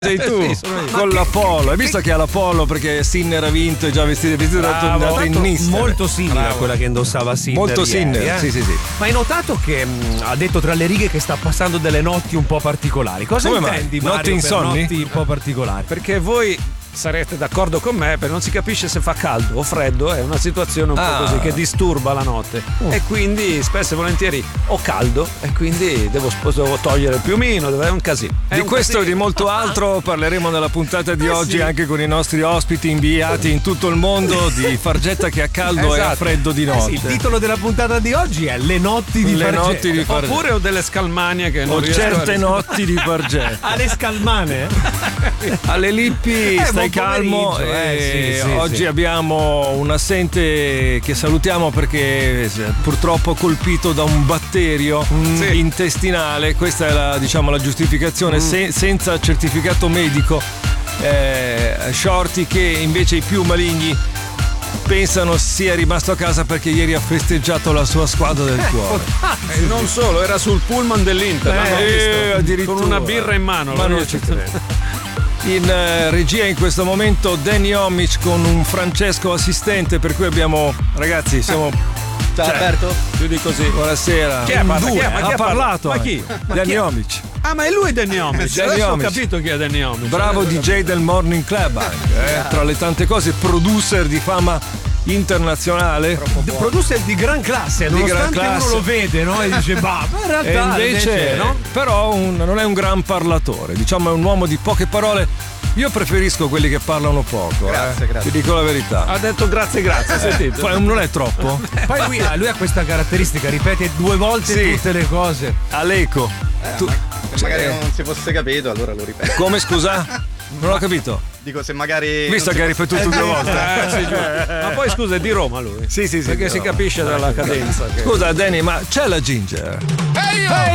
Sei tu con l'Apollo, hai visto che ha l'Apollo perché Sinner ha vinto e già vestito da tennista. Molto simile a quella che indossava Sinner. Molto Sinner, sì. Ma hai notato che ha detto tra le righe che sta passando delle notti un po' particolari? Cosa Come intendi, mai? Mario, Notti insonni? per notti un po' particolari? Perché voi sarete d'accordo con me, perché non si capisce se fa caldo o freddo, è una situazione un po' così che disturba la notte e quindi spesso e volentieri ho caldo e quindi devo togliere il piumino, è un casino. Di questo e di molto altro parleremo nella puntata di oggi anche con i nostri ospiti inviati in tutto il mondo di Fargetta che ha caldo e ha freddo di notte. Sì, il titolo della puntata di oggi è Le notti di Fargetta. Oppure ho delle scalmanie che non riesco certe notti di Fargetta. Alle scalmane? Alle Lippi, stai calmo. Oggi abbiamo un assente che salutiamo perché purtroppo colpito da un batterio intestinale. Questa è la giustificazione senza certificato medico. Shorty che invece i più maligni pensano sia rimasto a casa perché ieri ha festeggiato la sua squadra del cuore. E non solo, era sul pullman dell'Inter, l'hanno visto, con una birra in mano. Ma non ci credo. In regia in questo momento Danny Omic con un Francesco assistente, per cui abbiamo, ragazzi, siamo ciao Alberto, più di così. Buonasera. Chi è? Ha parlato? Ma chi? Danny Omic. Ah, ma è lui Danny Omic. Adesso ho capito chi è Danny Omic. Bravo DJ del Morning Club anche, tra le tante cose, producer di fama internazionale, producer di gran classe, nonostante uno lo vede, no? E dice ma in realtà invece no? Però non è un gran parlatore, diciamo è un uomo di poche parole. Io preferisco quelli che parlano poco. Grazie. Ti dico la verità. Ha detto grazie, sentito. Non è troppo? Poi lui ha questa caratteristica, ripete 2 volte tutte le cose. All'eco. Se magari non si fosse capito, allora lo ripeto. Come, scusa? Non ho capito. Dico, se magari. Visto che hai ripetuto 2 volte. Ma poi scusa, è di Roma lui. Sì. Perché si capisce dalla cadenza. Scusa, Danny, ma c'è la Ginger?